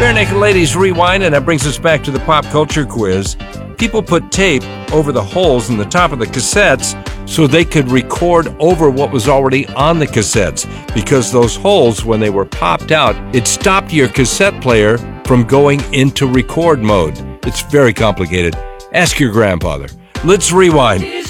Bare Naked Ladies Rewind, and that brings us back to the pop culture quiz. People put tape over the holes in the top of the cassettes so they could record over what was already on the cassettes, because those holes, when they were popped out, it stopped your cassette player from going into record mode. It's very complicated. Ask your grandfather. Let's rewind.